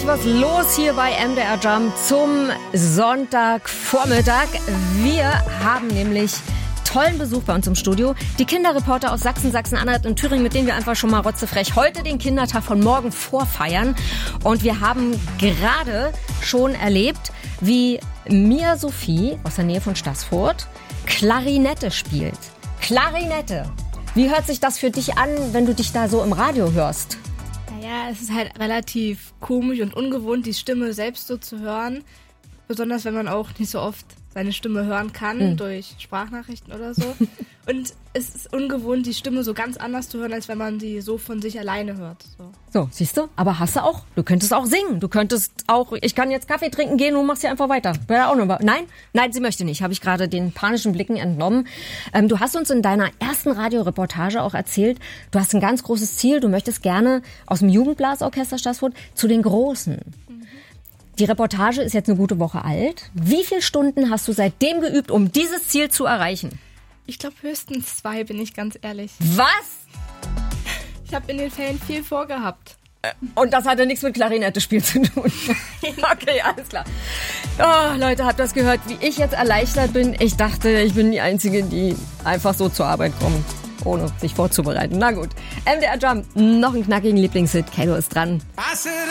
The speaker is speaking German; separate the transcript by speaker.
Speaker 1: was los hier bei MDR Jump zum Sonntagvormittag. Wir haben nämlich tollen Besuch bei uns im Studio. Die Kinderreporter aus Sachsen, Sachsen-Anhalt und Thüringen, mit denen wir einfach schon mal rotzefrech heute den Kindertag von morgen vorfeiern. Und wir haben gerade schon erlebt, wie Mia Sophie aus der Nähe von Staßfurt Klarinette spielt. Klarinette. Wie hört sich das für dich an, wenn du dich da so im Radio hörst?
Speaker 2: Naja, es ist halt relativ komisch und ungewohnt, die Stimme selbst so zu hören. Besonders, wenn man auch nicht so oft seine Stimme hören kann, durch Sprachnachrichten oder so. Und es ist ungewohnt, die Stimme so ganz anders zu hören, als wenn man die so von sich alleine hört.
Speaker 1: So, siehst du? Aber hast du auch. Du könntest auch singen. Du könntest auch, ich kann jetzt Kaffee trinken gehen und machst ja einfach weiter. Wäre auch noch. Nein, sie möchte nicht. Habe ich gerade den panischen Blicken entnommen. Du hast uns in deiner ersten Radioreportage auch erzählt, du hast ein ganz großes Ziel. Du möchtest gerne aus dem Jugendblasorchester Staßfurt zu den Großen. Die Reportage ist jetzt eine gute Woche alt. Wie viele Stunden hast du seitdem geübt, um dieses Ziel zu erreichen?
Speaker 2: Ich glaube höchstens 2, bin ich ganz ehrlich.
Speaker 1: Was?
Speaker 2: Ich habe in den Ferien viel vorgehabt.
Speaker 1: Und das hatte nichts mit Klarinette-Spiel zu tun. Okay, alles klar. Oh, Leute, habt ihr das gehört, wie ich jetzt erleichtert bin? Ich dachte, ich bin die Einzige, die einfach so zur Arbeit kommt, ohne sich vorzubereiten. Na gut. MDR Jump, noch einen knackigen Lieblingshit. Kato ist dran.